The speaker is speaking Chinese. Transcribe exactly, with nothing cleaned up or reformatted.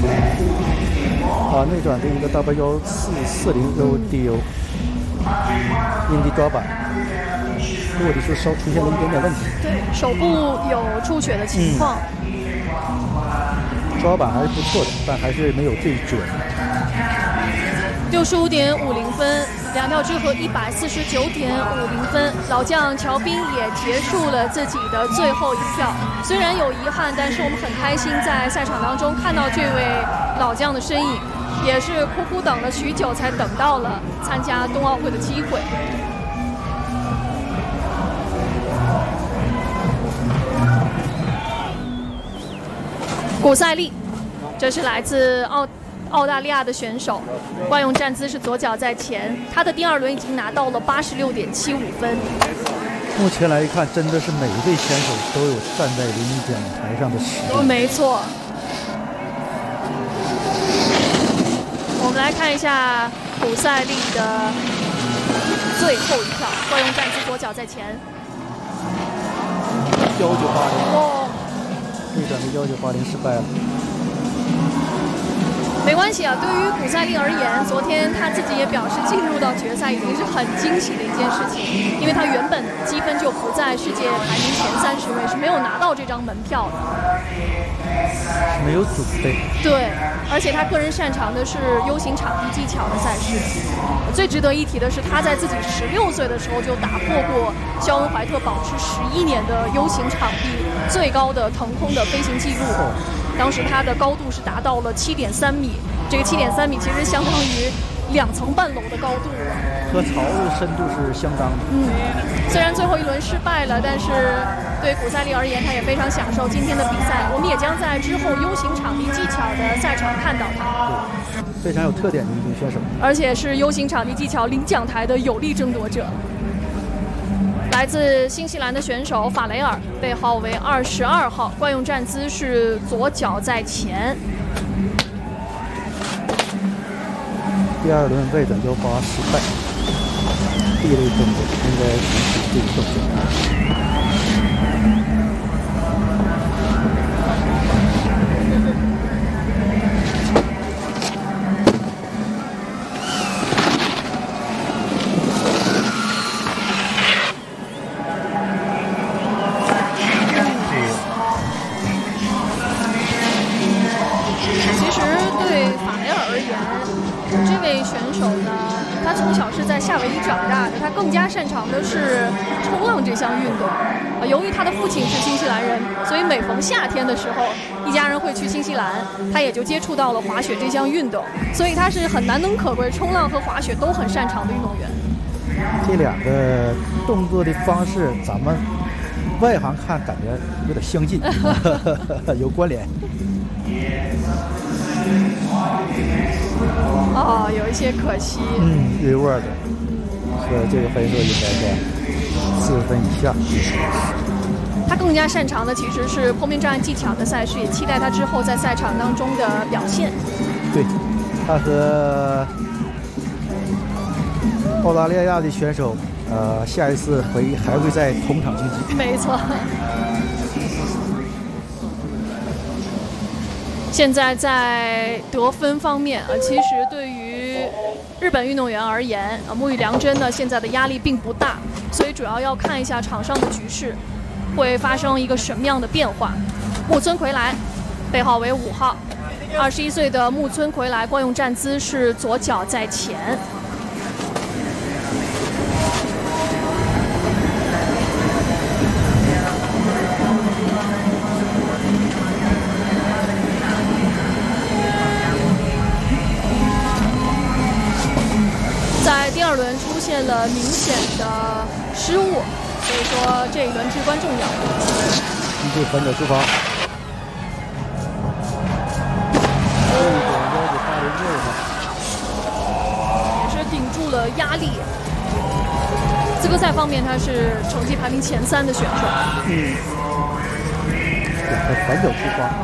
啊，内转的一个 W 幺四四零 O D O 阴地抓板，落地是稍出现了一点点问题。 对，手部有出血的情况。 嗯、抓板还是不错的，但还是没有最准。 六十五点五零分，两条之和一百四十九点五零分。老将乔彬也结束了自己的最后一票，虽然有遗憾，但是我们很开心在赛场当中看到这位老将的身影。也是苦苦等了许久，才等到了参加冬奥会的机会。古赛利，这是来自澳澳大利亚的选手，惯用站姿是左脚在前，他的第二轮已经拿到了八十六点七五分。 目前来看，真的是每一位选手都有站在领奖台上的实力。 没错。我们来看一下古赛利的最后一票，惯用站姿，左脚在前。 幺九八零， 哦， 内转的幺九八零失败了。 没关系啊，对于古赛利而言，昨天他自己也表示，进入到决赛已经是很惊喜的一件事情，因为他原本积分就不在世界排名前三十位，是没有拿到这张门票的。 没有准备。 对，而且他个人擅长的是 U 型场地技巧的赛事。最值得一提的是，他在自己十六岁的时候就打破过肖恩怀特保持十一年的 U 型场地最高的腾空的飞行记录。当时他的高度是达到了七点三米，这个七点三米其实相当于两层半楼的高度了， 和槽的深度是相当的。 嗯，虽然最后一轮失败了，但是对古赛利而言，他也非常享受今天的比赛。我们也将在之后 U 型场地技巧的赛场看到他。 对，非常有特点的一名选手， 而且是 U 型场地技巧领奖台的有力争夺者。来自新西兰的选手法雷尔，背号为二十二号，惯用站姿是左脚在前。 第二轮外转幺八失败，第一类动作应该是这个动作。 其实对法雷尔而言，这位选手呢，他从小是在夏威夷长大的，他更加擅长的是冲浪这项运动。呃，由于他的父亲是新西兰人，所以每逢夏天的时候，一家人会去新西兰，他也就接触到了滑雪这项运动，所以他是很难能可贵，冲浪和滑雪都很擅长的运动员。 这两个动作的方式，咱们外行看感觉有点相近，有关联。 哦，有一些可惜。 嗯 ，reward 和这个分数应该在四十分以下。 他更加擅长的其实是坡面障碍技巧的赛事，也期待他之后在赛场当中的表现。 对，他和澳大利亚的选手，呃，下一次会还会在同场竞技。 没错。现在在得分方面啊，其实对于日本运动员而言啊，木羽良真呢现在的压力并不大，所以主要要看一下场上的局势会发生一个什么样的变化。木村葵来，背号为五号，二十一岁的木村葵来，惯用站姿是左脚在前。在第二轮出现了明显的失误，所以说这一轮至关重要。 一对反脚出发，这一点幺九八零六也是顶住了压力。资格赛方面，他是成绩排名前三的选手。 嗯，两个反脚出发。